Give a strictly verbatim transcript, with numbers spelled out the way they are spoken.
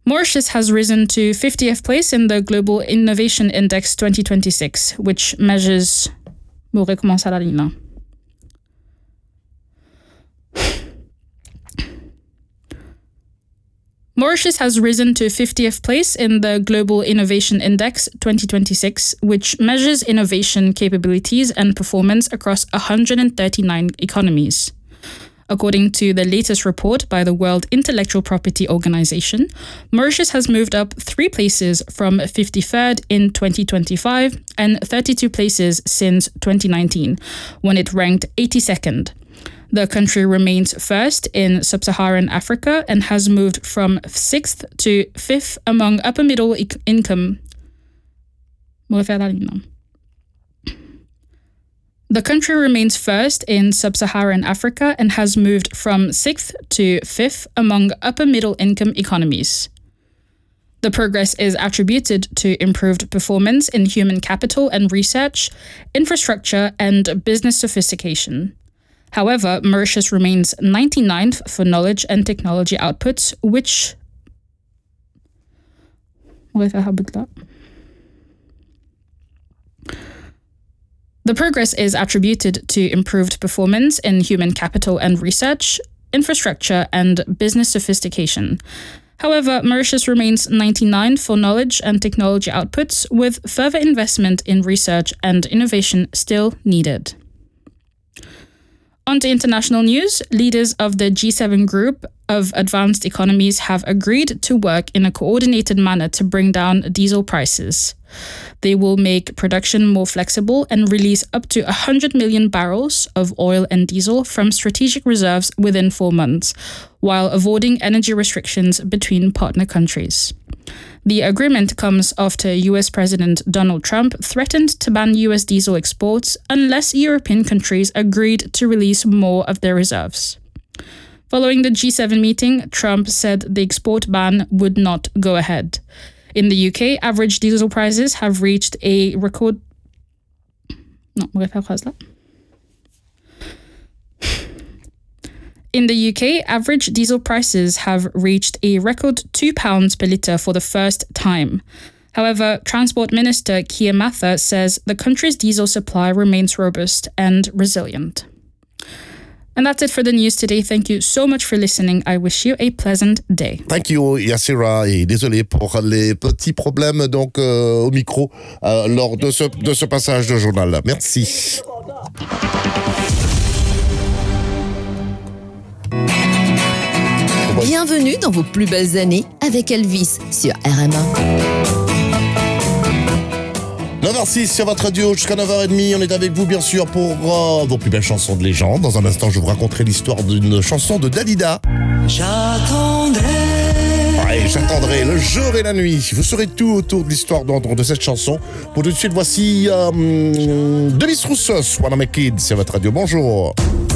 Mauritius has risen to fiftieth place in the Global Innovation Index twenty twenty-six, which measures... Bon, on recommence à la ligne là. Mauritius has risen to fiftieth place in the Global Innovation Index twenty twenty-six, which measures innovation capabilities and performance across one hundred thirty-nine economies. According to the latest report by the World Intellectual Property Organization, Mauritius has moved up three places from fifty-third in twenty twenty-five and thirty-two places since twenty nineteen, when it ranked eighty-second. The country remains first in sub-Saharan Africa and has moved from sixth to fifth among upper-middle e- income. The country remains first in sub-Saharan Africa and has moved from sixth to fifth among upper-middle income economies. The progress is attributed to improved performance in human capital and research, infrastructure, and business sophistication. However, Mauritius remains ninety-ninth for knowledge and technology outputs, which... The progress is attributed to improved performance in human capital and research, infrastructure, and business sophistication. However, Mauritius remains ninety-ninth for knowledge and technology outputs, with further investment in research and innovation still needed. On to international news, leaders of the G seven group of advanced economies have agreed to work in a coordinated manner to bring down diesel prices. They will make production more flexible and release up to one hundred million barrels of oil and diesel from strategic reserves within four months, while avoiding energy restrictions between partner countries. The agreement comes after U S President Donald Trump threatened to ban U S diesel exports unless European countries agreed to release more of their reserves. Following the G seven meeting, Trump said the export ban would not go ahead. In the U K, average diesel prices have reached a record... Non, on va faire phrase là. In the U K, average diesel prices have reached a record two pounds per litre for the first time. However, Transport Minister Keir Mather says the country's diesel supply remains robust and resilient. And that's it for the news today. Thank you so much for listening. I wish you a pleasant day. Thank you, Yassira. Et désolé pour les petits problèmes donc euh, au micro euh, lors de ce, de ce passage de journal. Merci. Bienvenue dans vos plus belles années avec Elvis sur R M A. neuf heures six sur votre radio jusqu'à neuf heures trente. On est avec vous bien sûr pour euh, vos plus belles chansons de légende. Dans un instant, je vous raconterai l'histoire d'une chanson de Dalida. J'attendrai. Ouais, j'attendrai le jour et la nuit. Vous saurez tout autour de l'histoire de, de cette chanson. Pour tout de suite, voici euh, Demis Roussos, One of My Kids sur votre radio. Bonjour.